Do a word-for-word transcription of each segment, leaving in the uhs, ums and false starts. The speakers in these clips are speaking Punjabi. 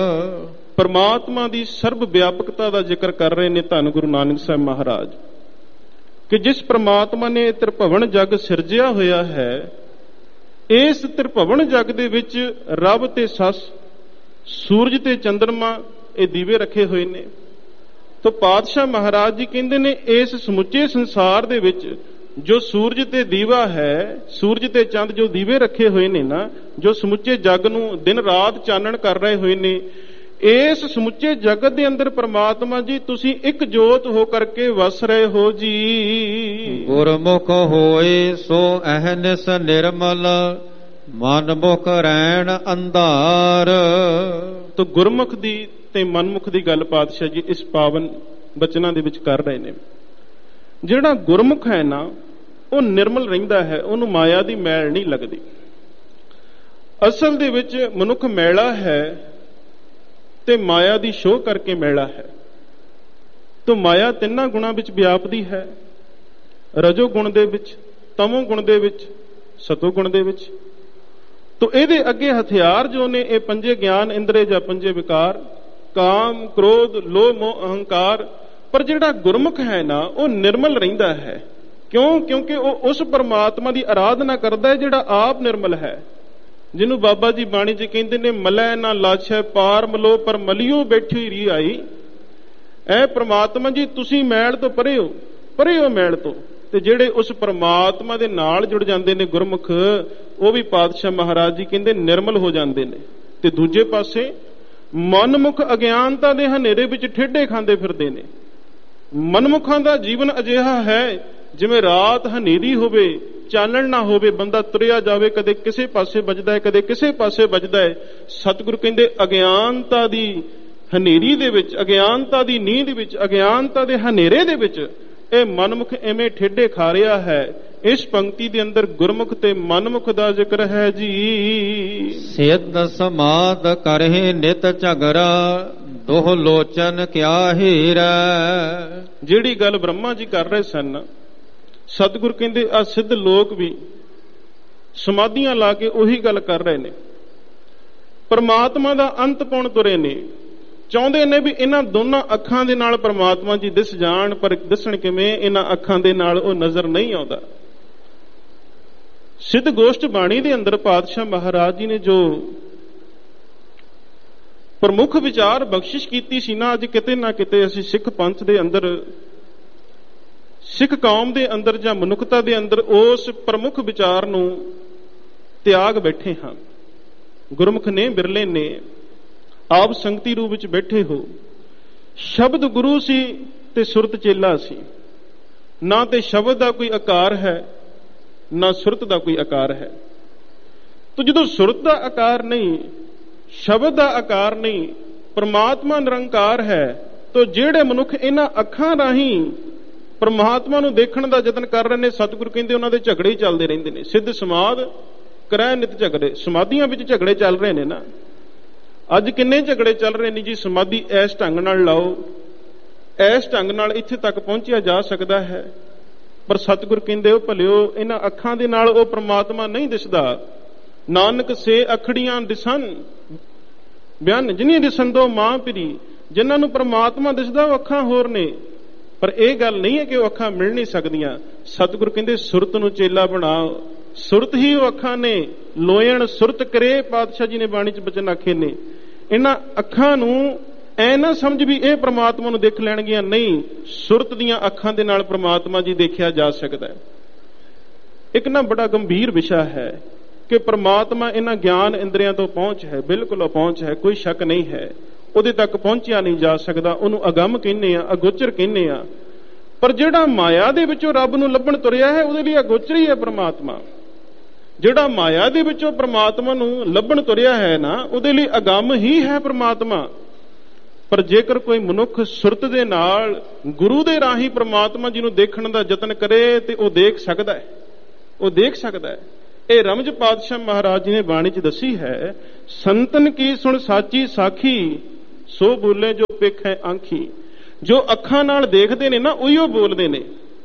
ਪਰਮਾਤਮਾ ਦੀ ਸਰਬ ਵਿਆਪਕਤਾ ਦਾ ਜ਼ਿਕਰ ਕਰ ਰਹੇ ਨੇ ਧੰਨ ਗੁਰੂ ਨਾਨਕ ਸਾਹਿਬ ਮਹਾਰਾਜ ਕਿ ਜਿਸ ਪਰਮਾਤਮਾ ਨੇ ਇਹ ਤ੍ਰਿਭਵਨ ਜਗ ਸਿਰਜਿਆ ਹੋਇਆ ਹੈ, ਇਸ ਤ੍ਰਿਭਵਨ ਜਗ ਦੇ ਵਿੱਚ ਰੱਬ ਤੇ ਸੱਸ, ਸੂਰਜ ਤੇ ਚੰਦਰਮਾ ਇਹ ਦੀਵੇ ਰੱਖੇ ਹੋਏ ਨੇ। ਤਾਂ ਪਾਤਸ਼ਾਹ ਮਹਾਰਾਜ ਜੀ ਕਹਿੰਦੇ ਨੇ ਇਸ ਸਮੁੱਚੇ ਸੰਸਾਰ ਦੇ ਵਿੱਚ ਜੋ ਸੂਰਜ ਤੇ ਦੀਵਾ ਹੈ, ਸੂਰਜ ਤੇ ਚੰਦ ਜੋ ਦੀਵੇ ਰੱਖੇ ਹੋਏ ਨੇ ਨਾ, ਜੋ ਸਮੁੱਚੇ ਜਗ ਨੂੰ ਦਿਨ ਰਾਤ ਚਾਨਣ ਕਰ ਰਹੇ ਹੋਏ ਨੇ, ਇਸ ਸਮੁੱਚੇ ਜਗਤ ਦੇ ਅੰਦਰ ਪ੍ਰਮਾਤਮਾ ਜੀ ਤੁਸੀਂ ਇੱਕ ਜੋਤ ਹੋ ਕਰਕੇ ਵਸ ਰਹੇ ਹੋ ਜੀ। ਗੁਰਮੁਖ ਹੋਏ ਸੋ ਅਹਨਿਸ ਨਿਰਮਲ, ਮਨਮੁਖ ਰਹਿਣ ਅੰਧਾਰ। ਤੋ ਗੁਰਮੁਖ ਦੀ ਤੇ ਮਨਮੁਖ ਦੀ ਗੱਲ ਪਾਤਸ਼ਾਹ ਜੀ ਇਸ ਪਾਵਨ ਬਚਨਾਂ ਦੇ ਵਿੱਚ ਕਰ ਰਹੇ ਨੇ। ਜਿਹੜਾ ਗੁਰਮੁਖ ਹੈ ਨਾ ਉਹ ਨਿਰਮਲ ਰਹਿੰਦਾ ਹੈ, ਉਹਨੂੰ ਮਾਇਆ ਦੀ ਮੈਲ ਨਹੀਂ ਲੱਗਦੀ। ਅਸਲ ਦੇ ਵਿੱਚ ਮਨੁੱਖ ਮੈਲਾ ਹੈ ਤੇ ਮਾਇਆ ਦੀ ਸ਼ੋਅ ਕਰਕੇ ਮੈਲਾ ਹੈ। ਤੋ ਮਾਇਆ ਤਿੰਨਾਂ ਗੁਣਾਂ ਵਿੱਚ ਵਿਆਪਦੀ ਹੈ, ਰਜੋ ਗੁਣ ਦੇ ਵਿੱਚ, ਤਮੋ ਗੁਣ ਦੇ ਵਿੱਚ, ਸਤੋ ਗੁਣ ਦੇ ਵਿੱਚ। ਤੋ ਇਹਦੇ ਅੱਗੇ ਹਥਿਆਰ ਜੋ ਨੇ ਇਹ ਪੰਜੇ ਗਿਆਨ ਇੰਦਰੇ ਜਾਂ ਪੰਜੇ ਵਿਕਾਰ, ਕਾਮ, ਕ੍ਰੋਧ, ਲੋਭ, ਮੋਹ, ਅਹੰਕਾਰ। ਪਰ ਜਿਹੜਾ ਗੁਰਮੁਖ ਹੈ ਨਾ ਉਹ ਨਿਰਮਲ ਰਹਿੰਦਾ ਹੈ। ਕਿਉਂ? ਕਿਉਂਕਿ ਉਹ ਉਸ ਪਰਮਾਤਮਾ ਦੀ ਆਰਾਧਨਾ ਕਰਦਾ ਹੈ ਜਿਹੜਾ ਆਪ ਨਿਰਮਲ ਹੈ, ਜਿਹਨੂੰ ਬਾਬਾ ਜੀ ਬਾਣੀ ਚ ਕਹਿੰਦੇ ਨੇ ਮਲੈ ਨਾ ਲਾਛੈ ਪਾਰ ਮਲੋ ਪਰ ਮਲਿਓ ਬੈਠੀ ਰੀ ਆਈ। ਐ ਪ੍ਰਮਾਤਮਾ ਜੀ ਤੁਸੀਂ ਮੈਲ ਤੋਂ ਪਰੇ ਹੋ, ਪਰੇ ਹੋ ਮੈਲ ਤੋਂ। ਤੇ ਜਿਹੜੇ ਉਸ ਪਰਮਾਤਮਾ ਦੇ ਨਾਲ ਜੁੜ ਜਾਂਦੇ ਨੇ ਗੁਰਮੁਖ, ਉਹ ਵੀ ਪਾਤਸ਼ਾਹ ਮਹਾਰਾਜ ਜੀ ਕਹਿੰਦੇ ਨਿਰਮਲ ਹੋ ਜਾਂਦੇ ਨੇ। ਤੇ ਦੂਜੇ ਪਾਸੇ ਮਨਮੁਖ ਅਗਿਆਨਤਾ ਦੇ ਹਨੇਰੇ ਵਿੱਚ ਠੇਡੇ ਖਾਂਦੇ ਫਿਰਦੇ ਨੇ। ਮਨਮੁਖਾਂ ਦਾ ਜੀਵਨ ਅਜਿਹਾ ਹੈ ਜਿਵੇਂ ਰਾਤ ਹਨੇਰੀ ਹੋਵੇ, ਚਾਨਣ ਨਾ ਹੋਵੇ, ਬੰਦਾ ਤੁਰਿਆ ਜਾਵੇ, ਕਦੇ ਕਿਸੇ ਪਾਸੇ ਵੱਜਦਾ ਹੈ, ਕਦੇ ਕਿਸੇ ਪਾਸੇ ਵੱਜਦਾ ਹੈ। ਸਤਿਗੁਰੂ ਕਹਿੰਦੇ ਅਗਿਆਨਤਾ ਦੀ ਹਨੇਰੀ ਦੇ ਵਿੱਚ, ਅਗਿਆਨਤਾ ਦੀ ਨੀਂਦ ਵਿੱਚ, ਅਗਿਆਨਤਾ ਦੇ ਹਨੇਰੇ ਦੇ ਵਿੱਚ ਇਹ ਮਨਮੁਖ ਐਵੇਂ ਠੇਡੇ ਖਾ ਰਿਹਾ ਹੈ। ਇਸ ਪੰਕਤੀ ਦੇ ਅੰਦਰ ਗੁਰਮੁਖ ਤੇ ਮਨਮੁਖ ਦਾ ਜ਼ਿਕਰ ਹੈ ਜੀ। ਸਿੱਧ ਸਮਾਦ ਕਰਹਿ ਨਿਤ ਝਗੜਾ, ਦੋਹ ਲੋਚਨ ਕਿਆ ਹੀਰਾ। ਜਿਹੜੀ ਗੱਲ ਬ੍ਰਹਮਾ ਜੀ ਕਰ ਰਹੇ ਸਨ, ਸਤਿਗੁਰ ਕਹਿੰਦੇ ਆ ਸਿੱਧ ਲੋਕ ਵੀ ਸਮਾਧੀਆਂ ਲਾ ਕੇ ਉਹੀ ਗੱਲ ਕਰ ਰਹੇ ਨੇ। ਪਰਮਾਤਮਾ ਦਾ ਅੰਤ ਪਾਉਣ ਤੁਰੇ ਨੇ, ਚਾਹੁੰਦੇ ਨੇ ਵੀ ਇਹਨਾਂ ਦੋਨਾਂ ਅੱਖਾਂ ਦੇ ਨਾਲ ਪਰਮਾਤਮਾ ਜੀ ਦਿਸ ਜਾਣ। ਪਰ ਦਿਸਣ ਕਿਵੇਂ? ਇਹਨਾਂ ਅੱਖਾਂ ਦੇ ਨਾਲ ਉਹ ਨਜ਼ਰ ਨਹੀਂ ਆਉਂਦਾ। ਸਿੱਧ ਗੋਸ਼ਟ ਬਾਣੀ ਦੇ ਅੰਦਰ ਪਾਤਸ਼ਾਹ ਮਹਾਰਾਜ ਜੀ ਨੇ ਜੋ ਪ੍ਰਮੁੱਖ ਵਿਚਾਰ ਬਖਸ਼ਿਸ਼ ਕੀਤੀ ਸੀ ਨਾ, ਅੱਜ ਕਿਤੇ ਨਾ ਕਿਤੇ ਅਸੀਂ ਸਿੱਖ ਪੰਥ ਦੇ ਅੰਦਰ, ਸਿੱਖ ਕੌਮ ਦੇ ਅੰਦਰ ਜਾਂ ਮਨੁੱਖਤਾ ਦੇ ਅੰਦਰ ਉਸ ਪ੍ਰਮੁੱਖ ਵਿਚਾਰ ਨੂੰ ਤਿਆਗ ਬੈਠੇ ਹਾਂ। ਗੁਰਮੁਖ ਨੇ, ਬਿਰਲੇ ਨੇ, ਆਪ ਸੰਗਤੀ ਰੂਪ ਵਿੱਚ ਬੈਠੇ ਹੋ। ਸ਼ਬਦ ਗੁਰੂ ਸੀ ਤੇ ਸੁਰਤ ਚੇਲਾ ਸੀ। ਨਾ ਤੇ ਸ਼ਬਦ ਦਾ ਕੋਈ ਆਕਾਰ ਹੈ, ਨਾ ਸੁਰਤ ਦਾ ਕੋਈ ਆਕਾਰ ਹੈ। ਤੋ ਜਦੋਂ ਸੁਰਤ ਦਾ ਆਕਾਰ ਨਹੀਂ, ਸ਼ਬਦ ਦਾ ਆਕਾਰ ਨਹੀਂ, ਪਰਮਾਤਮਾ ਨਿਰੰਕਾਰ ਹੈ, ਤੋ ਜਿਹੜੇ ਮਨੁੱਖ ਇਹਨਾਂ ਅੱਖਾਂ ਰਾਹੀਂ ਪਰਮਾਤਮਾ ਨੂੰ ਦੇਖਣ ਦਾ ਯਤਨ ਕਰ ਰਹੇ ਨੇ, ਸਤਿਗੁਰੂ ਕਹਿੰਦੇ ਉਹਨਾਂ ਦੇ ਝਗੜੇ ਹੀ ਚੱਲਦੇ ਰਹਿੰਦੇ ਨੇ। ਸਿੱਧ ਸਮਾਦ ਕਰੈ ਨਿਤ ਝਗੜੇ। ਸਮਾਧੀਆਂ ਵਿੱਚ ਝਗੜੇ ਚੱਲ ਰਹੇ ਨੇ ਨਾ। ਅੱਜ ਕਿੰਨੇ ਝਗੜੇ ਚੱਲ ਰਹੇ ਨੇ ਜੀ। ਸਮਾਧੀ ਇਸ ਢੰਗ ਨਾਲ ਲਾਓ, ਇਸ ਢੰਗ ਨਾਲ ਇੱਥੇ ਤੱਕ ਪਹੁੰਚਿਆ ਜਾ ਸਕਦਾ ਹੈ। ਪਰ ਸਤਿਗੁਰ ਕਹਿੰਦੇ ਉਹ ਭਲਿਓ, ਇਹਨਾਂ ਅੱਖਾਂ ਦੇ ਨਾਲ ਉਹ ਪ੍ਰਮਾਤਮਾ ਨਹੀਂ ਦਿਸਦਾ। ਨਾਨਕ ਸੇ ਅਖੜੀਆਂ ਦਿਸਨ ਬਿਆਨ ਜਿਨੀ ਦਿਸਨ ਦੋ ਮਾਂ ਪਿਰੀ। ਜਿਨ੍ਹਾਂ ਨੂੰ ਪ੍ਰਮਾਤਮਾ ਦਿਸਦਾ ਉਹ ਅੱਖਾਂ ਹੋਰ ਨੇ। ਪਰ ਇਹ ਗੱਲ ਨਹੀਂ ਹੈ ਕਿ ਉਹ ਅੱਖਾਂ ਮਿਲ ਨਹੀਂ ਸਕਦੀਆਂ। ਸਤਿਗੁਰ ਕਹਿੰਦੇ ਸੁਰਤ ਨੂੰ ਚੇਲਾ ਬਣਾਓ। ਸੁਰਤ ਹੀ ਉਹ ਅੱਖਾਂ ਨੇ। ਲੋਇਣ ਸੁਰਤ ਕਰੇ, ਪਾਤਸ਼ਾਹ ਜੀ ਨੇ ਬਾਣੀ ਚ ਬਚਨ ਆਖੇ ਨੇ। ਇਹਨਾਂ ਅੱਖਾਂ ਨੂੰ ਐ ਨਾ ਸਮਝ ਵੀ ਇਹ ਪ੍ਰਮਾਤਮਾ ਨੂੰ ਦੇਖ ਲੈਣਗੀਆਂ, ਨਹੀਂ। ਸੁਰਤ ਦੀਆਂ ਅੱਖਾਂ ਦੇ ਨਾਲ ਪ੍ਰਮਾਤਮਾ ਜੀ ਦੇਖਿਆ ਜਾ ਸਕਦਾ ਹੈ। ਇੱਕ ਨਾ ਬੜਾ ਗੰਭੀਰ ਵਿਸ਼ਾ ਹੈ ਕਿ ਪ੍ਰਮਾਤਮਾ ਇਹਨਾਂ ਗਿਆਨ ਇੰਦਰੀਆਂ ਤੋਂ ਪਹੁੰਚ ਹੈ, ਬਿਲਕੁਲ ਅਪਹੁੰਚ ਹੈ, ਕੋਈ ਸ਼ੱਕ ਨਹੀਂ ਹੈ। ਉਹਦੇ ਤੱਕ ਪਹੁੰਚਿਆ ਨਹੀਂ ਜਾ ਸਕਦਾ। ਉਹਨੂੰ ਅਗੰਮ ਕਹਿੰਦੇ ਆ, ਅਗੋਚਰ ਕਹਿੰਦੇ ਆ। ਪਰ ਜਿਹੜਾ ਮਾਇਆ ਦੇ ਵਿੱਚੋਂ ਰੱਬ ਨੂੰ ਲੱਭਣ ਤੁਰਿਆ ਹੈ, ਉਹਦੇ ਲਈ ਅਗੋਚਰ ਹੀ ਹੈ ਪ੍ਰਮਾਤਮਾ। ਜਿਹੜਾ ਮਾਇਆ ਦੇ ਵਿੱਚੋਂ ਪ੍ਰਮਾਤਮਾ ਨੂੰ ਲੱਭਣ ਤੁਰਿਆ ਹੈ ਨਾ, ਉਹਦੇ ਲਈ ਅਗੰਮ ਹੀ ਹੈ ਪ੍ਰਮਾਤਮਾ। ਪਰ ਜੇਕਰ ਕੋਈ ਮਨੁੱਖ ਸੁਰਤ ਦੇ ਨਾਲ ਗੁਰੂ ਦੇ ਰਾਹੀਂ ਪ੍ਰਮਾਤਮਾ ਜੀ ਨੂੰ ਦੇਖਣ ਦਾ ਯਤਨ ਕਰੇ ਤੇ ਉਹ ਦੇਖ ਸਕਦਾ ਹੈ, ਉਹ ਦੇਖ ਸਕਦਾ ਹੈ। ਇਹ ਰਮਜ ਪਾਤਸ਼ਾਹ ਮਹਾਰਾਜ ਜੀ ਨੇ ਬਾਣੀ ਚ ਦੱਸੀ ਹੈ, ਸੰਤਨ ਕੀ ਸੁਣ ਸਾਚੀ ਸਾਖੀ, ਸੋ ਬੋਲੇ ਜੋ ਪਿੱਖ ਹੈ ਆਂਖੀ। ਜੋ ਅੱਖਾਂ ਨਾਲ ਦੇਖਦੇ ਨੇ ਨਾ, ਉਹੀਓ ਬੋਲਦੇ ਨੇ।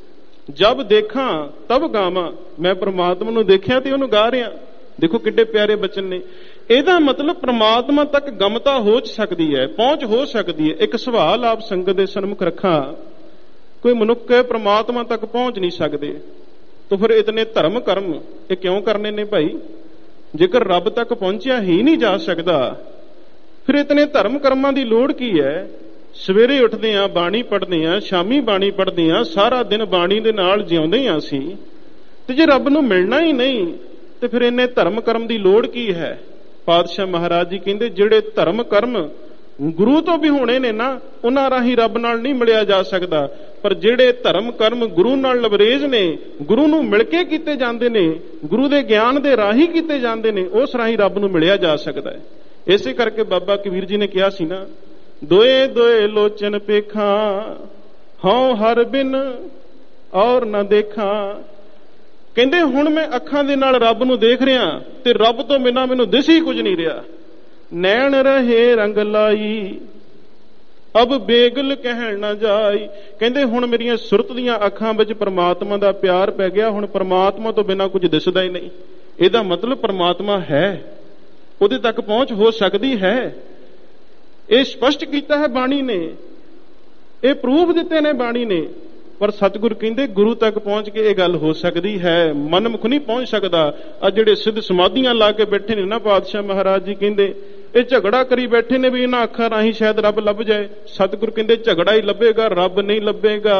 ਜਬ ਦੇਖਾਂ ਤਬ ਗਾਵਾਂ। ਮੈਂ ਪ੍ਰਮਾਤਮਾ ਨੂੰ ਦੇਖਿਆ ਤੇ ਉਹਨੂੰ ਗਾ ਰਿਹਾ। ਦੇਖੋ ਕਿੱਡੇ ਪਿਆਰੇ ਬਚਨ ਨੇ। ਇਹਦਾ ਮਤਲਬ ਪ੍ਰਮਾਤਮਾ ਤੱਕ ਗਮਤਾ ਹੋ ਸਕਦੀ ਹੈ, ਪਹੁੰਚ ਹੋ ਸਕਦੀ ਹੈ। ਇੱਕ ਸਵਾਲ ਆਪ ਸੰਗਤ ਦੇ ਸਨਮੁਖ ਰੱਖਾਂ, ਕੋਈ ਮਨੁੱਖ ਹੈ ਪ੍ਰਮਾਤਮਾ ਤੱਕ ਪਹੁੰਚ ਨਹੀਂ ਸਕਦੇ, ਤਾਂ ਫਿਰ ਇਤਨੇ ਧਰਮ ਕਰਮ ਇਹ ਕਿਉਂ ਕਰਨੇ ਨੇ ਭਾਈ? ਜੇਕਰ ਰੱਬ ਤੱਕ ਪਹੁੰਚਿਆ ਹੀ ਨਹੀਂ ਜਾ ਸਕਦਾ, ਫਿਰ ਇਤਨੇ ਧਰਮ ਕਰਮਾਂ ਦੀ ਲੋੜ ਕੀ ਹੈ? ਸਵੇਰੇ ਉੱਠਦੇ ਹਾਂ, ਬਾਣੀ ਪੜ੍ਹਦੇ ਹਾਂ, ਸ਼ਾਮੀ ਬਾਣੀ ਪੜ੍ਹਦੇ ਹਾਂ, ਸਾਰਾ ਦਿਨ ਬਾਣੀ ਦੇ ਨਾਲ ਜਿਉਂਦੇ ਹਾਂ ਅਸੀਂ, ਤੇ ਜੇ ਰੱਬ ਨੂੰ ਮਿਲਣਾ ਹੀ ਨਹੀਂ ਤੇ ਫਿਰ ਇੰਨੇ ਧਰਮ ਕਰਮ ਦੀ ਲੋੜ ਕੀ ਹੈ? ਪਾਤਸ਼ਾਹ ਮਹਾਰਾਜ ਜੀ ਕਹਿੰਦੇ ਜਿਹੜੇ ਧਰਮ ਕਰਮ ਗੁਰੂ ਤੋਂ ਵੀ ਹੋਣੇ ਨੇ ਨਾ, ਉਹਨਾਂ ਰਾਹੀਂ ਰੱਬ ਨਾਲ ਨਹੀਂ ਮਿਲਿਆ ਜਾ ਸਕਦਾ, ਪਰ ਜਿਹੜੇ ਧਰਮ ਕਰਮ ਗੁਰੂ ਨਾਲ ਲਵਰੇਜ ਨੇ, ਗੁਰੂ ਨੂੰ ਮਿਲ ਕੇ ਕੀਤੇ ਜਾਂਦੇ ਨੇ, ਗੁਰੂ ਦੇ ਗਿਆਨ ਦੇ ਰਾਹੀਂ ਕੀਤੇ ਜਾਂਦੇ ਨੇ, ਉਸ ਰਾਹੀਂ ਰੱਬ ਨੂੰ ਮਿਲਿਆ ਜਾ ਸਕਦਾ ਹੈ। ਇਸੇ ਕਰਕੇ ਬਾਬਾ ਕਬੀਰ ਜੀ ਨੇ ਕਿਹਾ ਸੀ ਨਾ, ਦੋਏ ਦੋਏ ਲੋਚਨ ਪੇਖਾਂ ਹਉ ਹਰ ਬਿਨ ਔਰ ਨਾ ਦੇਖਾਂ। ਕਹਿੰਦੇ ਹੁਣ ਮੈਂ ਅੱਖਾਂ ਦੇ ਨਾਲ ਰੱਬ ਨੂੰ ਦੇਖ ਰਿਹਾ ਤੇ ਰੱਬ ਤੋਂ ਬਿਨਾਂ ਮੈਨੂੰ ਦਿਸ ਹੀ ਕੁਝ ਨਹੀਂ ਰਿਹਾ। ਨੈਣ ਰਹੇ ਰੰਗ ਲਾਈ ਅਬ ਬੇਗਲ ਕਹਿਣ ਨਾ ਜਾਈ। ਕਹਿੰਦੇ ਹੁਣ ਮੇਰੀਆਂ ਸੁਰਤ ਦੀਆਂ ਅੱਖਾਂ ਵਿੱਚ ਪ੍ਰਮਾਤਮਾ ਦਾ ਪਿਆਰ ਪੈ ਗਿਆ, ਹੁਣ ਪ੍ਰਮਾਤਮਾ ਤੋਂ ਬਿਨਾਂ ਕੁਝ ਦਿਸਦਾ ਹੀ ਨਹੀਂ। ਇਹਦਾ ਮਤਲਬ ਪ੍ਰਮਾਤਮਾ ਹੈ, ਉਹਦੇ ਤੱਕ ਪਹੁੰਚ ਹੋ ਸਕਦੀ ਹੈ। ਇਹ ਸਪਸ਼ਟ ਕੀਤਾ ਹੈ ਬਾਣੀ ਨੇ, ਇਹ ਪ੍ਰੂਫ ਦਿੱਤੇ ਨੇ ਬਾਣੀ ਨੇ। ਪਰ ਸਤਿਗੁਰ ਕਹਿੰਦੇ ਗੁਰੂ ਤੱਕ ਪਹੁੰਚ ਕੇ ਇਹ ਗੱਲ ਹੋ ਸਕਦੀ ਹੈ, ਮਨਮੁਖ ਨਹੀਂ ਪਹੁੰਚ ਸਕਦਾ। ਆ ਜਿਹੜੇ ਸਿੱਧ ਸਮਾਧੀਆਂ ਲਾ ਕੇ ਬੈਠੇ ਨੇ ਨਾ, ਪਾਤਸ਼ਾਹ ਮਹਾਰਾਜ ਜੀ ਕਹਿੰਦੇ ਇਹ ਝਗੜਾ ਕਰੀ ਬੈਠੇ ਨੇ ਵੀ ਇਹਨਾਂ ਅੱਖਾਂ ਰਾਹੀਂ ਸ਼ਾਇਦ ਰੱਬ ਲੱਭ ਜਾਏ। ਸਤਿਗੁਰ ਕਹਿੰਦੇ ਝਗੜਾ ਹੀ ਲੱਭੇਗਾ, ਰੱਬ ਨਹੀਂ ਲੱਭੇਗਾ।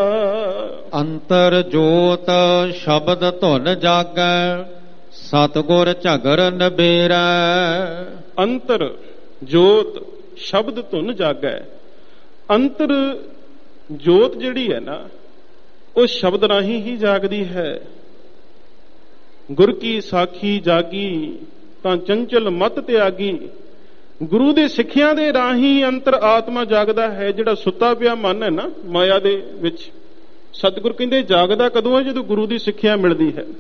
ਅੰਤਰ ਜੋਤ ਸ਼ਬਦ ਧੁਨ ਜਾਗੈ ਸਤਿਗੁਰ ਝਗਰ ਨਬੇਰਾ। ਅੰਤਰ ਜੋਤ ਸ਼ਬਦ ਧੁਨ ਜਾਗੈ। ਅੰਤਰ ਜੋਤ ਜਿਹੜੀ ਹੈ ਨਾ, ਉਹ ਸ਼ਬਦ ਰਾਹੀਂ ਹੀ ਜਾਗਦੀ ਹੈ। ਗੁਰ ਕੀ ਸਾਖੀ ਜਾਗੀ ਤਾਂ ਚੰਚਲ ਮਤ ਤਿਆਗੀ। ਗੁਰੂ ਦੇ ਸਿੱਖਿਆਂ ਦੇ ਰਾਹੀਂ ਅੰਤਰ ਆਤਮਾ ਜਾਗਦਾ ਹੈ। ਜਿਹੜਾ ਸੁੱਤਾ ਪਿਆ ਮਨ ਹੈ ਨਾ ਮਾਇਆ ਦੇ ਵਿੱਚ, ਸਤਿਗੁਰ ਕਹਿੰਦੇ ਜਾਗਦਾ ਕਦੋਂ ਹੈ? ਜਦੋਂ ਗੁਰੂ ਦੀ ਸਿੱਖਿਆ ਮਿਲਦੀ ਹੈ।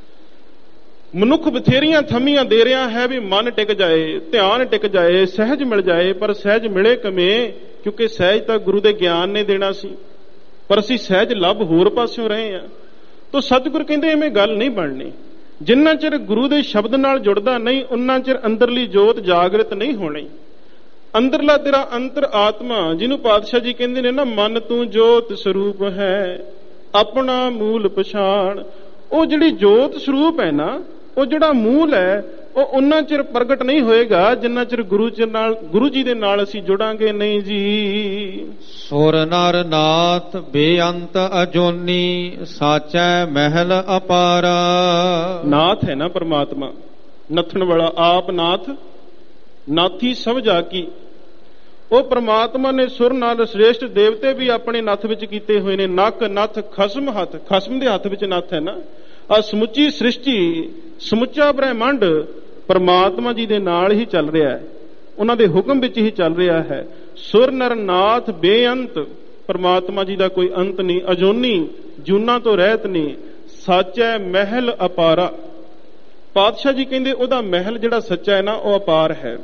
ਮਨੁੱਖ ਬਥੇਰੀਆਂ ਥੰਮੀਆਂ ਦੇ ਰਿਹਾ ਹੈ ਵੀ ਮਨ ਟਿਕ ਜਾਏ, ਧਿਆਨ ਟਿਕ ਜਾਏ, ਸਹਿਜ ਮਿਲ ਜਾਏ, ਪਰ ਸਹਿਜ ਮਿਲੇ ਕਿਵੇਂ? ਕਿਉਂਕਿ ਸਹਿਜ ਤਾਂ ਗੁਰੂ ਦੇ ਗਿਆਨ ਨੇ ਦੇਣਾ ਸੀ, ਪਰ ਅਸੀਂ ਸਹਿਜ ਲੱਭ ਹੋਰ ਪਾਸਿਓਂ ਰਹੇ ਹਾਂ। ਤਾਂ ਸਤਿਗੁਰ ਕਹਿੰਦੇ ਐਵੇਂ ਗੱਲ ਨਹੀਂ ਬਣਨੀ। ਜਿੰਨਾ ਚਿਰ ਗੁਰੂ ਦੇ ਸ਼ਬਦ ਨਾਲ ਜੁੜਦਾ ਨਹੀਂ, ਉਨਾ ਚਿਰ ਅੰਦਰਲੀ ਜੋਤ ਜਾਗਰਤ ਨਹੀਂ ਹੋਣੀ। ਅੰਦਰਲਾ ਤੇਰਾ ਅੰਤਰ ਆਤਮਾ, ਜਿਹਨੂੰ ਪਾਤਸ਼ਾਹ ਜੀ ਕਹਿੰਦੇ ਨੇ ਨਾ, ਮਨ ਤੂੰ ਜੋਤ ਸਰੂਪ ਹੈ ਆਪਣਾ ਮੂਲ ਪਛਾਣ। ਉਹ ਜਿਹੜੀ ਜੋਤ ਸਰੂਪ ਹੈ ਨਾ, ਉਹ ਜਿਹੜਾ ਮੂਲ ਹੈ, ਉਹ ਉਨਾ ਚਿਰ ਪ੍ਰਗਟ ਨਹੀਂ ਹੋਏਗਾ ਜਿੰਨਾ ਚਿਰ ਗੁਰੂ ਜੀ ਨਾਲ, ਗੁਰੂ ਜੀ ਦੇ ਨਾਲ ਅਸੀਂ ਜੁੜਾਂਗੇ ਨਹੀਂ ਜੀ। ਸੁਰ ਨਰ ਨਾਥ ਬੇਅੰਤ ਅਜੋਨੀ ਸਾਚੈ ਮਹਿਲ ਅਪਾਰਾ। ਨਾਥ ਹੈ ਨਾ ਪਰਮਾਤਮਾ, ਨੱਥਣ ਵਾਲਾ ਆਪ ਨਾਥ, ਨਾਥੀ ਸਭ ਜਾਕੀ। ਉਹ ਪਰਮਾਤਮਾ ਨੇ ਸੁਰ ਨਾਲ ਸ੍ਰੇਸ਼ਟ ਦੇਵਤੇ ਵੀ ਆਪਣੇ ਨੱਥ ਵਿੱਚ ਕੀਤੇ ਹੋਏ ਨੇ। ਨੱਕ ਨੱਥ ਖਸਮ ਹੱਥ, ਖਸਮ ਦੇ ਹੱਥ ਵਿੱਚ ਨੱਥ ਹੈ ਨਾ। ਆ ਸਮੁੱਚੀ ਸ੍ਰਿਸ਼ਟੀ, ਸਮੁੱਚਾ ਬ੍ਰਹਿਮੰਡ ਪਰਮਾਤਮਾ ਜੀ ਦੇ ਨਾਲ ਹੀ ਚੱਲ ਰਿਹਾ ਹੈ, ਉਹਨਾਂ ਦੇ ਹੁਕਮ ਵਿੱਚ ਹੀ ਚੱਲ ਰਿਹਾ ਹੈ। ਸੁਰ ਨਰ ਨਾਥ ਬੇਅੰਤ, ਪਰਮਾਤਮਾ ਜੀ ਦਾ ਕੋਈ ਅੰਤ ਨਹੀਂ, ਅਜੋਨੀ, ਜੂਨਾਂ ਤੋਂ ਰਹਿਤ ਨਹੀਂ। ਸਾਚੈ ਮਹਿਲ ਅਪਾਰਾ। ਪਾਤਸ਼ਾਹ ਜੀ ਕਹਿੰਦੇ ਉਹਦਾ ਮਹਿਲ ਜਿਹੜਾ ਸੱਚਾ ਹੈ ਨਾ, ਉਹ ਅਪਾਰ ਹੈ।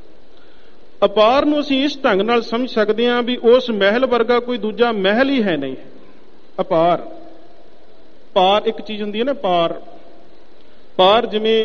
ਅਪਾਰ ਨੂੰ ਅਸੀਂ ਇਸ ਢੰਗ ਨਾਲ ਸਮਝ ਸਕਦੇ ਹਾਂ ਵੀ ਉਸ ਮਹਿਲ ਵਰਗਾ ਕੋਈ ਦੂਜਾ ਮਹਿਲ ਹੀ ਹੈ ਨਹੀਂ। ਅਪਾਰ, ਪਾਰ ਇੱਕ ਚੀਜ਼ ਹੁੰਦੀ ਹੈ ਨਾ, ਪਾਰ। ਪਾਰ ਜਿਵੇਂ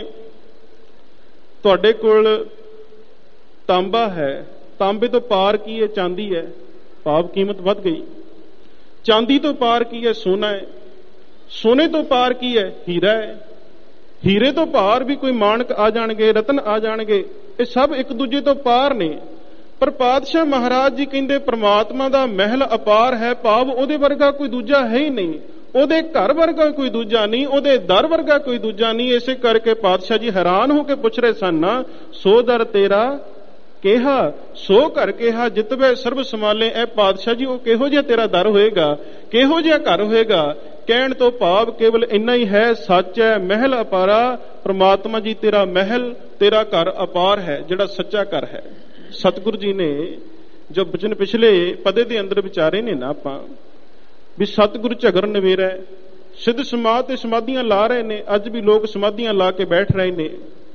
ਤੁਹਾਡੇ ਕੋਲ ਤਾਂਬਾ ਹੈ, ਤਾਂਬੇ ਤੋਂ ਪਾਰ ਕੀ ਹੈ? ਚਾਂਦੀ ਹੈ, ਭਾਵ ਕੀਮਤ ਵੱਧ ਗਈ। ਚਾਂਦੀ ਤੋਂ ਪਾਰ ਕੀ ਹੈ? ਸੋਨਾ ਹੈ। ਸੋਨੇ ਤੋਂ ਪਾਰ ਕੀ ਹੈ? ਹੀਰਾ ਹੈ। ਹੀਰੇ ਤੋਂ ਪਾਰ ਵੀ ਕੋਈ ਮਾਣਕ ਆ ਜਾਣਗੇ, ਰਤਨ ਆ ਜਾਣਗੇ, ਇਹ ਸਭ ਇੱਕ ਦੂਜੇ ਤੋਂ ਪਾਰ ਨੇ। ਪਰ ਪਾਤਸ਼ਾਹ ਮਹਾਰਾਜ ਜੀ ਕਹਿੰਦੇ ਪ੍ਰਮਾਤਮਾ ਦਾ ਮਹਿਲ ਅਪਾਰ ਹੈ, ਭਾਵ ਉਹਦੇ ਵਰਗਾ ਕੋਈ ਦੂਜਾ ਹੈ ਹੀ ਨਹੀਂ, ਉਹਦੇ ਘਰ ਵਰਗਾ ਕੋਈ ਦੂਜਾ ਨਹੀਂ, ਉਹਦੇ ਦਰ ਵਰਗਾ ਕੋਈ ਦੂਜਾ ਨਹੀਂ। ਇਸੇ ਕਰਕੇ ਪਾਤਸ਼ਾਹ ਜੀ ਹੈਰਾਨ ਹੋ ਕੇ ਪੁੱਛ ਰਹੇ ਸਨ ਨਾ, ਸੋ ਦਰ ਤੇਰਾ ਕਿਹਾ ਸੋ ਘਰ ਕਿਹਾ ਜਿਤਵੇ ਸਰਬ ਸਮਾਲੇ। ਇਹ ਪਾਤਸ਼ਾਹ ਜੀ ਉਹ ਕਿਹੋ ਜਿਹਾ ਤੇਰਾ ਦਰ ਹੋਏਗਾ, ਕਿਹੋ ਜਿਹਾ ਘਰ ਹੋਏਗਾ? ਕਹਿਣ ਤੋਂ ਭਾਵ ਕੇਵਲ ਇੰਨਾ ਹੀ ਹੈ, ਸੱਚ ਹੈ ਮਹਿਲ ਅਪਾਰਾ। ਪ੍ਰਮਾਤਮਾ ਜੀ ਤੇਰਾ ਮਹਿਲ, ਤੇਰਾ ਘਰ ਅਪਾਰ ਹੈ, ਜਿਹੜਾ ਸੱਚਾ ਘਰ ਹੈ। ਸਤਿਗੁਰੂ ਜੀ ਨੇ ਜੋ ਬਚਨ ਪਿਛਲੇ ਪਦੇ ਦੇ ਅੰਦਰ ਵਿਚਾਰੇ ਨੇ ਨਾ ਆਪਾਂ, ਵੀ ਸਤਿਗੁਰੂ ਝਗਰ ਨਵੇਰਾ। ਸਿੱਧ ਸਮਾਧ ਤੇ ਸਮਾਧੀਆਂ ਲਾ ਰਹੇ ਨੇ, ਅੱਜ ਵੀ ਲੋਕ ਸਮਾਧੀਆਂ ਲਾ ਕੇ ਬੈਠ ਰਹੇ ਨੇ,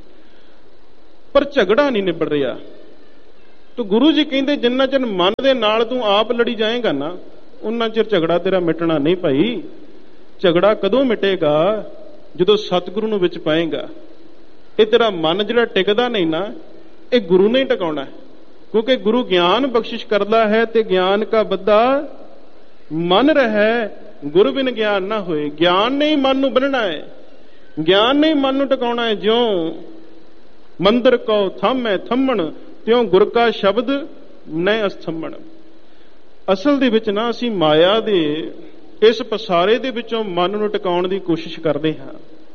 ਪਰ ਝਗੜਾ ਨਹੀਂ ਨਿਬੜ ਰਿਹਾ। ਤੋ ਗੁਰੂ ਜੀ ਕਹਿੰਦੇ ਜਿੰਨਾ ਚਿਰ ਮਨ ਦੇ ਨਾਲ ਤੂੰ ਆਪ ਲੜੀ ਜਾਏਗਾ ਨਾ, ਉਨਾ ਚਿਰ ਝਗੜਾ ਤੇਰਾ ਮਿਟਣਾ ਨਹੀਂ ਭਾਈ। ਝਗੜਾ ਕਦੋਂ ਮਿਟੇਗਾ? ਜਦੋਂ ਸਤਿਗੁਰੂ ਨੂੰ ਵਿੱਚ ਪਾਏਗਾ। ਇਹ ਤੇਰਾ ਮਨ ਜਿਹੜਾ ਟਿਕਦਾ ਨਹੀਂ ਨਾ, ਇਹ ਗੁਰੂ ਨੇ ਟਿਕਾਉਣਾ, ਕਿਉਂਕਿ ਗੁਰੂ ਗਿਆਨ ਬਖਸ਼ਿਸ਼ ਕਰਦਾ ਹੈ ਤੇ ਗਿਆਨ ਕਾ ਬੱਧਾ ਮਨ ਰਹਿ, ਗੁਰੂ ਬਿਨ ਗਿਆਨ ਨਾ ਹੋਏ। ਗਿਆਨ ਨੇ ਹੀ ਮਨ ਨੂੰ ਬੰਨਣਾ ਹੈ, ਗਿਆਨ ਨੇ ਹੀ ਮਨ ਨੂੰ ਟਿਕਾਉਣਾ ਹੈ। ਜਿਉਂ ਮੰਦਰ ਕਉ ਥੰਮੈ ਥੰਮਣ, ਤਿਉਂ ਗੁਰ ਕਾ ਸ਼ਬਦ ਨੈ ਅਸਥੰਮਣ। ਅਸਲ ਦੇ ਵਿੱਚ ਨਾ ਅਸੀਂ ਮਾਇਆ ਦੇ ਇਸ ਪਸਾਰੇ ਦੇ ਵਿੱਚੋਂ ਮਨ ਨੂੰ ਟਿਕਾਉਣ ਦੀ ਕੋਸ਼ਿਸ਼ ਕਰਦੇ ਹਾਂ,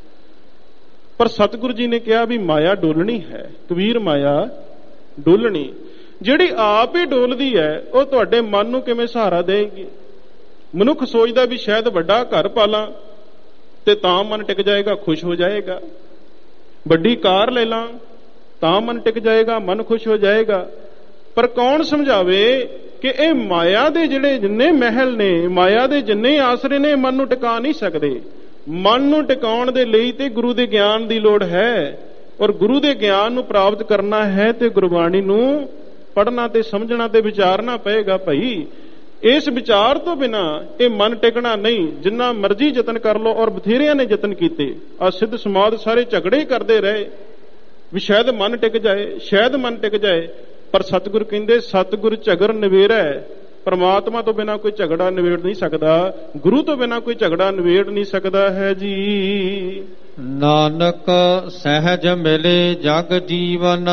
ਪਰ ਸਤਿਗੁਰੂ ਜੀ ਨੇ ਕਿਹਾ ਵੀ ਮਾਇਆ ਡੋਲਣੀ ਹੈ। ਕਬੀਰ ਮਾਇਆ ਡੋਲਣੀ, ਜਿਹੜੀ ਆਪ ਹੀ ਡੋਲਦੀ ਹੈ ਉਹ ਤੁਹਾਡੇ ਮਨ ਨੂੰ ਕਿਵੇਂ ਸਹਾਰਾ ਦੇਗੀ? ਮਨੁੱਖ ਸੋਚਦਾ ਵੀ ਸ਼ਾਇਦ ਵੱਡਾ ਘਰ ਪਾਲਾਂ ਤੇ ਤਾਂ ਮਨ ਟਿਕ ਜਾਏਗਾ, ਖੁਸ਼ ਹੋ ਜਾਏਗਾ। ਵੱਡੀ ਕਾਰ ਲੈ ਲਾਂ ਤਾਂ ਮਨ ਟਿਕ ਜਾਏਗਾ, ਮਨ ਖੁਸ਼ ਹੋ ਜਾਏਗਾ। ਪਰ ਕੌਣ ਸਮਝਾਵੇ ਕਿ ਇਹ ਮਾਇਆ ਦੇ ਜਿਹੜੇ ਜਿੰਨੇ ਮਹਿਲ ਨੇ, ਮਾਇਆ ਦੇ ਜਿੰਨੇ ਆਸਰੇ ਨੇ, ਮਨ ਨੂੰ ਟਿਕਾ ਨਹੀਂ ਸਕਦੇ। ਮਨ ਨੂੰ ਟਿਕਾਉਣ ਦੇ ਲਈ ਤੇ ਗੁਰੂ ਦੇ ਗਿਆਨ ਦੀ ਲੋੜ ਹੈ, ਔਰ ਗੁਰੂ ਦੇ ਗਿਆਨ ਨੂੰ ਪ੍ਰਾਪਤ ਕਰਨਾ ਹੈ ਤੇ ਗੁਰਬਾਣੀ ਨੂੰ ਪੜ੍ਹਨਾ ਤੇ ਸਮਝਣਾ ਤੇ ਵਿਚਾਰਨਾ ਪਏਗਾ। ਭਾਈ ਇਸ ਵਿਚਾਰ ਤੋਂ ਬਿਨਾ ਇਹ ਮਨ ਟਿਕਣਾ ਨਹੀਂ। ਜਿੰਨਾ ਮਰਜ਼ੀ ਯਤਨ ਕਰ ਲਓ, ਔਰ ਬਥੇਰਿਆਂ ਨੇ ਯਤਨ ਕੀਤੇ, ਆ ਸਿੱਧ ਸਮਾਧ ਸਾਰੇ ਝਗੜੇ ਕਰਦੇ ਰਹੇ ਵੀ ਸ਼ਾਇਦ ਮਨ ਟਿਕ ਜਾਏ, ਸ਼ਾਇਦ ਮਨ ਟਿਕ ਜਾਏ। ਪਰ ਸਤਿਗੁਰ ਕਹਿੰਦੇ ਸਤਿਗੁਰ ਝਗੜ ਨਿਬੇੜੈ, ਪਰਮਾਤਮਾ ਤੋਂ ਬਿਨਾ ਕੋਈ ਝਗੜਾ ਨਿਬੇੜ ਨਹੀਂ ਸਕਦਾ, ਗੁਰੂ ਤੋਂ ਬਿਨਾ ਕੋਈ ਝਗੜਾ ਨਿਬੇੜ ਨਹੀਂ ਸਕਦਾ ਹੈ ਜੀ। ਨਾਨਕ ਸਹਿਜ ਮਿਲੇ ਜਗ ਜੀਵਨ,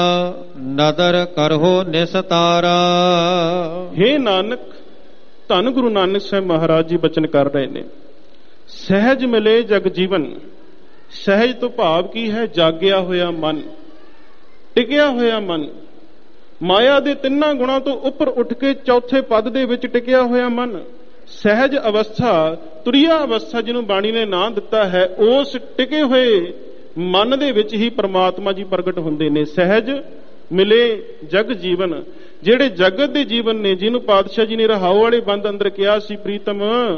ਨਦਰ ਕਰੋ ਨਿਸਤਾਰਾ। ਹੇ ਨਾਨਕ, ਧੰਨ ਗੁਰੂ ਨਾਨਕ ਸਾਹਿਬ ਮਹਾਰਾਜ ਜੀ ਬਚਨ ਕਰ ਰਹੇ ਨੇ, ਸਹਿਜ ਮਿਲੇ ਜਗ ਜੀਵਨ। ਸਹਿਜ ਤੋਂ ਭਾਵ ਕੀ ਹੈ? ਜਾਗਿਆ ਹੋਇਆ ਮਨ, ਟਿਕਿਆ ਹੋਇਆ ਮਨ। ਮਾਇਆ ਦੇ ਤਿੰਨਾਂ ਗੁਣਾਂ ਤੋਂ ਉੱਪਰ ਉੱਠ ਕੇ ਚੌਥੇ ਪਦ ਦੇ ਵਿੱਚ ਟਿਕਿਆ ਹੋਇਆ ਮਨ। ਸਹਿਜ ਅਵਸਥਾ, ਤੁਰੀਆ ਅਵਸਥਾ ਜਿਹਨੂੰ ਬਾਣੀ ਨੇ ਨਾਂ ਦਿੱਤਾ ਹੈ, ਉਸ ਟਿਕੇ ਹੋਏ ਮਨ ਦੇ ਵਿੱਚ ਹੀ ਪ੍ਰਮਾਤਮਾ ਜੀ ਪ੍ਰਗਟ ਹੁੰਦੇ ਨੇ। ਸਹਿਜ ਮਿਲੇ ਜਗ ਜੀਵਨ, ਜਿਹੜੇ ਜਗਤ ਦੇ ਜੀਵਨ ਨੇ, ਜਿਹਨੂੰ ਪਾਤਸ਼ਾਹ ਜੀ ਨੇ ਰਹਾਉ ਵਾਲੇ ਬੰਦ ਅੰਦਰ ਕਿਹਾ ਸੀ, ਪ੍ਰੀਤਮ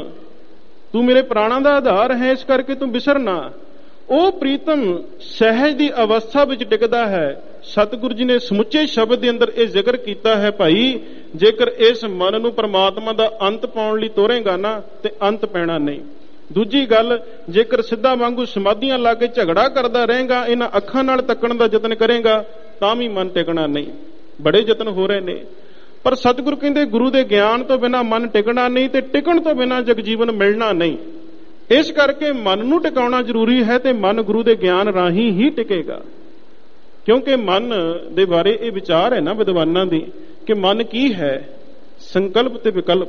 ਤੂੰ ਮੇਰੇ ਪ੍ਰਾਣਾਂ ਦਾ ਆਧਾਰ ਹੈ, ਇਸ ਕਰਕੇ ਤੂੰ ਵਿਸਰ ਨਾ। ਉਹ ਪ੍ਰੀਤਮ ਸਹਿਜ ਦੀ ਅਵਸਥਾ ਵਿੱਚ ਟਿਕਦਾ ਹੈ। ਸਤਿਗੁਰੂ ਜੀ ਨੇ ਸਮੁੱਚੇ ਸ਼ਬਦ ਦੇ ਅੰਦਰ ਇਹ ਜ਼ਿਕਰ ਕੀਤਾ ਹੈ, ਭਾਈ ਜੇਕਰ ਇਸ ਮਨ ਨੂੰ ਪਰਮਾਤਮਾ ਦਾ ਅੰਤ ਪਾਉਣ ਲਈ ਤੋਰੇਗਾ ਨਾ ਤੇ ਅੰਤ ਪੈਣਾ ਨਹੀਂ। ਦੂਜੀ ਗੱਲ, ਜੇਕਰ ਸਿੱਧਾ ਵਾਂਗੂ ਸਮਾਧੀਆਂ ਲਾ ਕੇ ਝਗੜਾ ਕਰਦਾ ਰਹੇਗਾ, ਇਹਨਾਂ ਅੱਖਾਂ ਨਾਲ ਤੱਕਣ ਦਾ ਯਤਨ ਕਰੇਗਾ, ਤਾਂ ਵੀ ਮਨ ਟਿਕਣਾ ਨਹੀਂ। ਬੜੇ ਯਤਨ ਹੋ ਰਹੇ ਨੇ, ਪਰ ਸਤਿਗੁਰੂ ਕਹਿੰਦੇ ਗੁਰੂ ਦੇ ਗਿਆਨ ਤੋਂ ਬਿਨਾਂ ਮਨ ਟਿਕਣਾ ਨਹੀਂ, ਤੇ ਟਿਕਣ ਤੋਂ ਬਿਨਾਂ ਜਗਜੀਵਨ ਮਿਲਣਾ ਨਹੀਂ। ਇਸ ਕਰਕੇ ਮਨ ਨੂੰ ਟਿਕਾਉਣਾ ਜ਼ਰੂਰੀ ਹੈ, ਤੇ ਮਨ ਗੁਰੂ ਦੇ ਗਿਆਨ ਰਾਹੀਂ ਹੀ ਟਿਕੇਗਾ। ਕਿਉਂਕਿ ਮਨ ਦੇ ਬਾਰੇ ਇਹ ਵਿਚਾਰ ਹੈ ਨਾ ਵਿਦਵਾਨਾਂ ਦੀ, ਕਿ ਮਨ ਕੀ ਹੈ? ਸੰਕਲਪ ਤੇ ਵਿਕਲਪ,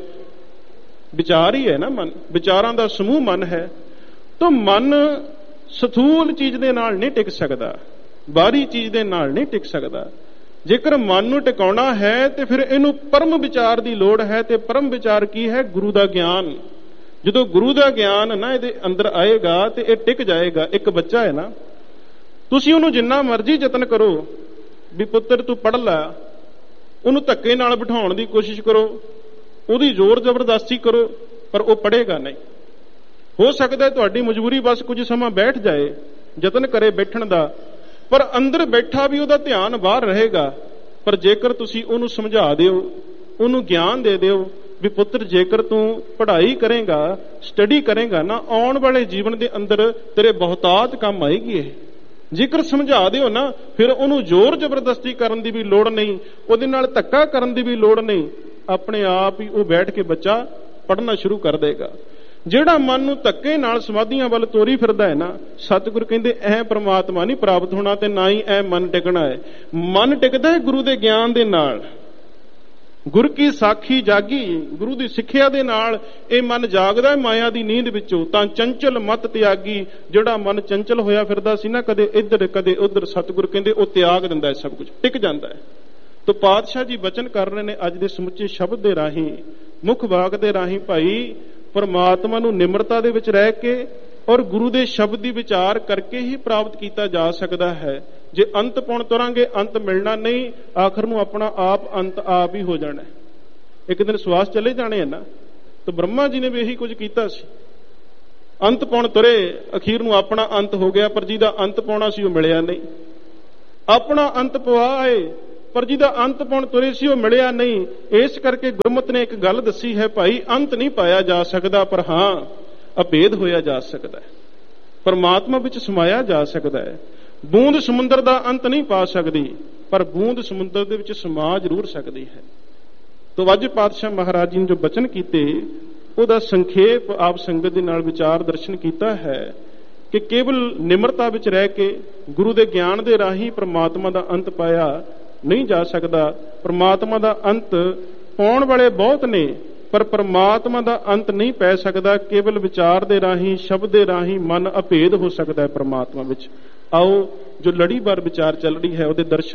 ਵਿਚਾਰ ਹੀ ਹੈ ਨਾ ਮਨ, ਵਿਚਾਰਾਂ ਦਾ ਸਮੂਹ ਮਨ ਹੈ। ਤਾਂ ਮਨ ਸਥੂਲ ਚੀਜ਼ ਦੇ ਨਾਲ ਨਹੀਂ ਟਿਕ ਸਕਦਾ, ਬਾਹਰੀ ਚੀਜ਼ ਦੇ ਨਾਲ ਨਹੀਂ ਟਿਕ ਸਕਦਾ। ਜੇਕਰ ਮਨ ਨੂੰ ਟਿਕਾਉਣਾ ਹੈ ਤੇ ਫਿਰ ਇਹਨੂੰ ਪਰਮ ਵਿਚਾਰ ਦੀ ਲੋੜ ਹੈ, ਤੇ ਪਰਮ ਵਿਚਾਰ ਕੀ ਹੈ? ਗੁਰੂ ਦਾ ਗਿਆਨ। ਜਦੋਂ ਗੁਰੂ ਦਾ ਗਿਆਨ ਨਾ ਇਹਦੇ ਅੰਦਰ ਆਏਗਾ ਤੇ ਇਹ ਟਿਕ ਜਾਏਗਾ। ਇੱਕ ਬੱਚਾ ਹੈ ਨਾ, ਤੁਸੀਂ ਉਹਨੂੰ ਜਿੰਨਾ ਮਰਜ਼ੀ ਯਤਨ ਕਰੋ ਵੀ ਪੁੱਤਰ ਤੂੰ ਪੜ੍ਹ ਲੈ, ਉਹਨੂੰ ਧੱਕੇ ਨਾਲ ਬਿਠਾਉਣ ਦੀ ਕੋਸ਼ਿਸ਼ ਕਰੋ, ਉਹਦੀ ਜ਼ੋਰ ਜ਼ਬਰਦਸਤੀ ਕਰੋ, ਪਰ ਉਹ ਪੜ੍ਹੇਗਾ ਨਹੀਂ। ਹੋ ਸਕਦਾ ਤੁਹਾਡੀ ਮਜਬੂਰੀ ਬਸ ਕੁਝ ਸਮਾਂ ਬੈਠ ਜਾਏ, ਯਤਨ ਕਰੇ ਬੈਠਣ ਦਾ, ਪਰ ਅੰਦਰ ਬੈਠਾ ਵੀ ਉਹਦਾ ਧਿਆਨ ਬਾਹਰ ਰਹੇਗਾ। ਪਰ ਜੇਕਰ ਤੁਸੀਂ ਉਹਨੂੰ ਸਮਝਾ ਦਿਓ, ਉਹਨੂੰ ਗਿਆਨ ਦੇ ਦਿਓ ਵੀ ਪੁੱਤਰ ਜੇਕਰ ਤੂੰ ਪੜ੍ਹਾਈ ਕਰੇਗਾ, ਸਟੱਡੀ ਕਰੇਗਾ ਨਾ, ਆਉਣ ਵਾਲੇ ਜੀਵਨ ਦੇ ਅੰਦਰ ਤੇਰੇ ਬਹੁਤਾਤ ਕੰਮ ਆਏਗੀ ਇਹ। ਜੇਕਰ ਸਮਝਾ ਦਿਓ ਨਾ, ਫਿਰ ਉਹਨੂੰ ਜ਼ੋਰ ਜ਼ਬਰਦਸਤੀ ਕਰਨ ਦੀ ਵੀ ਲੋੜ ਨਹੀਂ, ਉਹਦੇ ਨਾਲ ਧੱਕਾ ਕਰਨ ਦੀ ਵੀ ਲੋੜ ਨਹੀਂ। ਆਪਣੇ ਆਪ ਹੀ ਉਹ ਬੈਠ ਕੇ ਬੱਚਾ ਪੜ੍ਹਨਾ ਸ਼ੁਰੂ ਕਰ ਦੇਗਾ। ਜਿਹੜਾ ਮਨ ਨੂੰ ਧੱਕੇ ਨਾਲ ਸਮਾਧੀਆਂ ਵੱਲ ਤੋਰੀ ਫਿਰਦਾ ਹੈ ਨਾ, ਸਤਿਗੁਰ ਕਹਿੰਦੇ ਐ ਪ੍ਰਮਾਤਮਾ ਨਹੀਂ ਪ੍ਰਾਪਤ ਹੋਣਾ, ਤੇ ਨਾ ਹੀ ਐ ਮਨ ਟਿਕਣਾ ਹੈ। ਮਨ ਟਿਕਦਾ ਹੈ ਗੁਰੂ ਦੇ ਗਿਆਨ ਦੇ ਨਾਲ। ਗੁਰ ਕੀ ਸਾਖੀ ਜਾਗੀ, ਗੁਰੂ ਦੀ ਸਿੱਖਿਆ ਦੇ ਨਾਲ ਇਹ ਮਨ ਜਾਗਦਾ ਹੈ ਮਾਇਆ ਦੀ ਨੀਂਦ ਵਿੱਚੋਂ। ਤਾਂ ਚੰਚਲ ਮਤ ਤਿਆਗੀ, ਜਿਹੜਾ ਮਨ ਚੰਚਲ ਹੋਇਆ ਫਿਰਦਾ ਸੀ ਨਾ, ਕਦੇ ਇੱਧਰ ਕਦੇ ਉੱਧਰ, ਸਤਿਗੁਰ ਕਹਿੰਦੇ ਉਹ ਤਿਆਗ ਦਿੰਦਾ ਹੈ, ਸਭ ਕੁਝ ਟਿਕ ਜਾਂਦਾ ਹੈ। ਤਾਂ ਪਾਤਸ਼ਾਹ ਜੀ ਬਚਨ ਕਰ ਰਹੇ ਨੇ ਅੱਜ ਦੇ ਸਮੁੱਚੇ ਸ਼ਬਦ ਦੇ ਰਾਹੀਂ, ਮੁੱਖ ਵਾਕ ਦੇ ਰਾਹੀਂ, ਭਾਈ ਪਰਮਾਤਮਾ ਨੂੰ ਨਿਮਰਤਾ ਦੇ ਵਿੱਚ ਰਹਿ ਕੇ ਔਰ ਗੁਰੂ ਦੇ ਸ਼ਬਦ ਦੀ ਵਿਚਾਰ ਕਰਕੇ ਹੀ ਪ੍ਰਾਪਤ ਕੀਤਾ ਜਾ ਸਕਦਾ ਹੈ। ਜੇ ਅੰਤ ਪਾਉਣ ਤੁਰਾਂਗੇ, ਅੰਤ ਮਿਲਣਾ ਨਹੀਂ, ਆਖਰ ਨੂੰ ਆਪਣਾ ਆਪ ਅੰਤ ਆਪ ਹੀ ਹੋ ਜਾਣਾ। ਇੱਕ ਦਿਨ ਸਵਾਸ ਚਲੇ ਜਾਣੇ ਹੈ ਨਾ, ਤਾਂ ਬ੍ਰਹਮਾ ਜੀ ਨੇ ਵੀ ਇਹੀ ਕੁਝ ਕੀਤਾ ਸੀ। ਅੰਤ ਪਾਉਣ ਤੁਰੇ, ਅਖੀਰ ਨੂੰ ਆਪਣਾ ਅੰਤ ਹੋ ਗਿਆ, ਪਰ ਜਿਹਦਾ ਅੰਤ ਪਾਉਣਾ ਸੀ ਉਹ ਮਿਲਿਆ ਨਹੀਂ। ਆਪਣਾ ਅੰਤ ਪਵਾਏ, ਪਰ ਜਿਹਦਾ ਅੰਤ ਪਾਉਣ ਤੁਰੇ ਸੀ ਉਹ ਮਿਲਿਆ ਨਹੀਂ। ਇਸ ਕਰਕੇ ਗੁਰਮਤਿ ਨੇ ਇੱਕ ਗੱਲ ਦੱਸੀ ਹੈ, ਭਾਈ ਅੰਤ ਨਹੀਂ ਪਾਇਆ ਜਾ ਸਕਦਾ, ਪਰ ਹਾਂ ਅਭੇਦ ਹੋਇਆ ਜਾ ਸਕਦਾ ਹੈ, ਪਰਮਾਤਮਾ ਵਿੱਚ ਸਮਾਇਆ ਜਾ ਸਕਦਾ ਹੈ। ਬੂੰਦ ਸਮੁੰਦਰ ਦਾ ਅੰਤ ਨਹੀਂ ਪਾ ਸਕਦੀ, ਪਰ ਬੂੰਦ ਸਮੁੰਦਰ ਦੇ ਵਿੱਚ ਸਮਾ ਜ਼ਰੂਰ ਸਕਦੀ ਹੈ। ਤੋ ਅੱਜ ਪਾਤਸ਼ਾਹ ਮਹਾਰਾਜ ਜੀ ਨੇ ਜੋ ਬਚਨ ਕੀਤੇ ਉਹਦਾ ਸੰਖੇਪ ਆਪ ਸੰਗਤ ਦੇ ਨਾਲ ਵਿਚਾਰ ਦਰਸ਼ਨ ਕੀਤਾ ਹੈ ਕਿ ਕੇਵਲ ਨਿਮਰਤਾ ਵਿੱਚ ਰਹਿ ਕੇ ਗੁਰੂ ਦੇ ਗਿਆਨ ਦੇ ਰਾਹੀਂ ਪ੍ਰਮਾਤਮਾ ਦਾ ਅੰਤ ਪਾਇਆ ਨਹੀਂ ਜਾ ਸਕਦਾ। ਪ੍ਰਮਾਤਮਾ ਦਾ ਅੰਤ ਪਾਉਣ ਵਾਲੇ ਬਹੁਤ ਨੇ, ਪਰ ਪ੍ਰਮਾਤਮਾ ਦਾ ਅੰਤ ਨਹੀਂ ਪੈ ਸਕਦਾ। ਕੇਵਲ ਵਿਚਾਰ ਦੇ ਰਾਹੀਂ, ਸ਼ਬਦ ਦੇ ਰਾਹੀਂ ਮਨ ਅਭੇਦ ਹੋ ਸਕਦਾ ਹੈ ਪ੍ਰਮਾਤਮਾ ਵਿੱਚ। ਆਓ ਜੋ ਲੜੀਵਾਰ ਵਿਚਾਰ ਚੱਲ ਰਹੀ ਹੈ ਉਹਦੇ ਦਰਸ਼ਨ